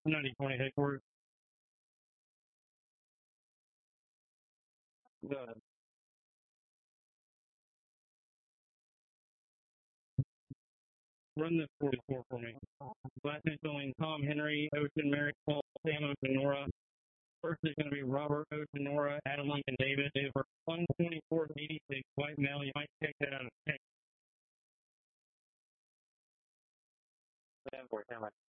90-20 headquarters. Go ahead. Run this 44 for me. Last name spelling Tom Henry, Ocean, Mary, Paul, Sam, Ocean, Nora. First is going to be Robert, Ocean, Nora, Adam, Lincoln, David. They were 124.86 white male. You might check that out of text.